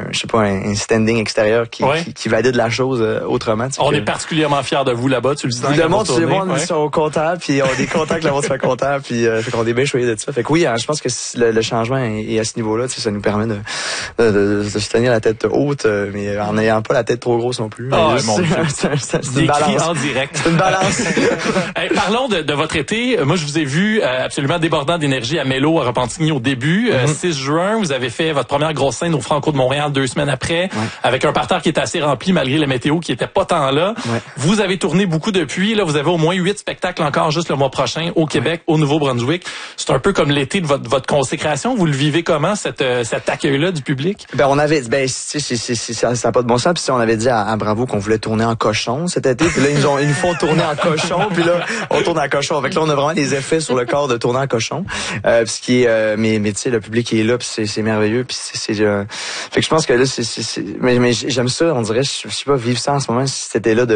je sais pas, un standing extérieur qui valide la chose autrement. On est particulièrement fiers de vous là-bas, tu le dis. Le monde, tout le monde, ils sont contents, puis on est contents que le monde soit content, puis fait qu'on est bien choyés de ça. Fait que oui, je pense que le changement est à ce niveau-là, ça nous permet de se tenir la tête haute, mais en n'ayant pas la tête trop grosse non plus. C'est une balance. En direct. C'est une balance. Hey, parlons de votre été. Moi, je vous ai vu absolument débordant d'énergie à Mélo, à Repentigny au début. 6 juin, vous avez fait votre première grosse scène au Franco de Montréal 2 semaines après, avec un parterre qui était assez rempli malgré la météo qui était pas tant là. Vous avez tourné beaucoup depuis. Là, vous avez au moins 8 spectacles encore juste le mois prochain au Québec, au Nouveau-Brunswick. C'est un peu comme l'été de votre consécration. Vous le vivez comment, cet accueil-là du public? On avait, ça n'a pas de bon sens. Puis on avait dit à Bravo qu'on voulait tourner en cochon cet été. Puis là, ils nous font tourner en cochon. Puis là, on tourne en cochon. Fait que là, on a vraiment des effets sur le corps de tourner en cochon. Ce qui est, mais tu sais, le public est là. Puis c'est merveilleux. Puis fait que je pense que là, mais j'aime ça. On dirait, je sais pas, vivre ça en ce moment. Si c'était là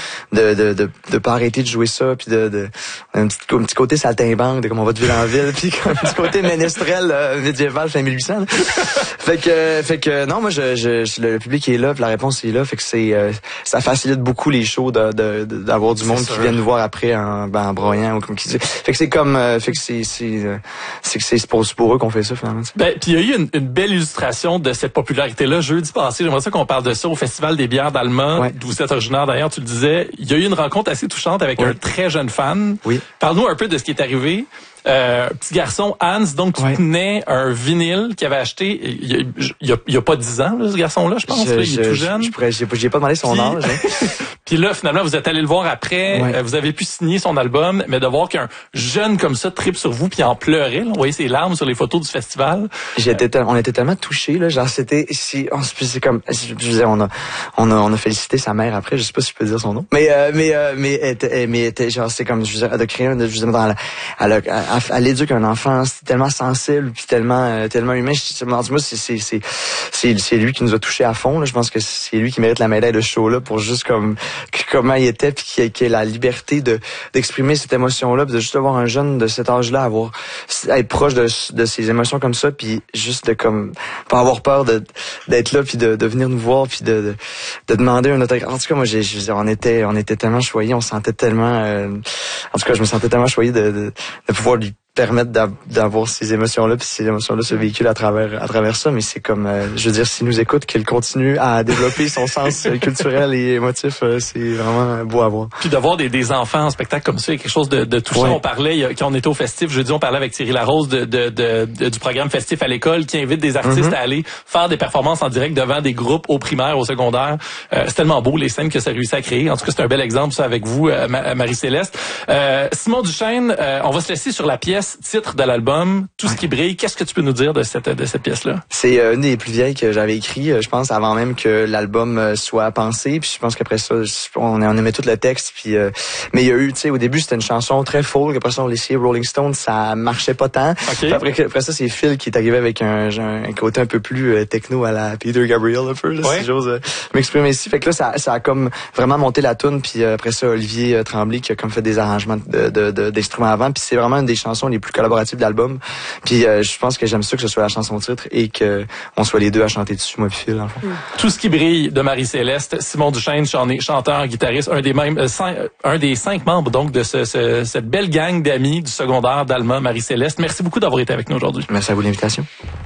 de pas arrêter de jouer ça. Puis un petit côté saltimbanque, de comme on va de ville en ville. Puis un petit côté ménestrel médiéval fin 1800. Là. Fait que non, moi le public est là, puis la réponse est là, fait que ça facilite beaucoup les shows d'avoir du monde qui vient nous voir après en broyant ou comme qui dit. Fait que c'est comme c'est pour eux qu'on fait ça finalement. Ben puis il y a eu une belle illustration de cette popularité là jeudi passé. J'aimerais ça qu'on parle de ça au Festival des bières d'Alma, d'où vous êtes originaire d'ailleurs, tu le disais. Il y a eu une rencontre assez touchante avec un très jeune fan. Oui. Parle-nous un peu de ce qui est arrivé. Petit garçon Hans, donc qui tenait un vinyle qu'il avait acheté il y a pas 10 ans, là, ce garçon-là, je pense. Il est tout jeune. J'ai pas demandé son âge. Puis là, finalement, vous êtes allé le voir après. Vous avez pu signer son album, mais de voir qu'un jeune comme ça tripe sur vous puis en pleurait. Là, on voyait ses larmes sur les photos du festival. On était tellement touchés là, genre c'est comme je disais, on a félicité sa mère après. Je sais pas si je peux dire son nom. Mais genre c'est comme je disais, de créer elle éduque un enfant, c'est tellement sensible puis tellement humain. Moi, c'est lui qui nous a touchés à fond. Là. Je pense que c'est lui qui mérite la médaille de ce show-là pour juste comment il était puis qu'il ait la liberté d'exprimer cette émotion-là, puis de juste avoir un jeune de cet âge-là être proche de ses émotions comme ça, puis juste de comme pas avoir peur d'être là puis de venir nous voir puis de demander un autographe. En tout cas, moi, on était tellement choyés, on se sentait tellement. En tout cas, je me sentais tellement choyé de pouvoir lui permettre d'avoir ces émotions-là, puis ces émotions-là se véhiculent à travers ça, mais c'est comme, je veux dire, s'il nous écoute, qu'il continue à développer son sens culturel et émotif, c'est vraiment beau à voir. Puis d'avoir des enfants en spectacle comme ça, il y a quelque chose de touchant. On parlait, quand on était au festif, jeudi, on parlait avec Thierry Larose du programme Festif à l'école, qui invite des artistes à aller faire des performances en direct devant des groupes au primaire, au secondaire. C'est tellement beau, les scènes que ça réussit à créer. En tout cas, c'est un bel exemple, ça, avec vous, Marie-Céleste. Simon Duchesne, on va se laisser sur la pièce titre de l'album, Tout ce qui brille. Qu'est-ce que tu peux nous dire de cette pièce-là? C'est une des plus vieilles que j'avais écrit, je pense, avant même que l'album soit pensé. Puis je pense qu'après ça, on aimait tout le texte. Puis mais il y a eu, tu sais, au début, c'était une chanson très folk. Après ça, on l'a essayé Rolling Stone, ça marchait pas tant. Okay. Après ça, c'est Phil qui est arrivé avec un côté un peu plus techno à la Peter Gabriel, un peu, là, si j'ose m'exprimer ici. Fait que là, ça a comme vraiment monté la toune. Puis après ça, Olivier Tremblay qui a comme fait des arrangements d'instruments avant. Puis c'est vraiment une des chansons les plus collaboratives de l'album. Puis je pense que j'aime ça que ce soit la chanson titre et que on soit les deux à chanter dessus, moi puis Phil, dans le fond. Tout ce qui brille de Marie-Céleste, Simon Duchesne, chanteur, guitariste, un des 5 membres donc de cette belle gang d'amis du secondaire d'Alma, Marie-Céleste. Merci beaucoup d'avoir été avec nous aujourd'hui. Merci à vous de l'invitation.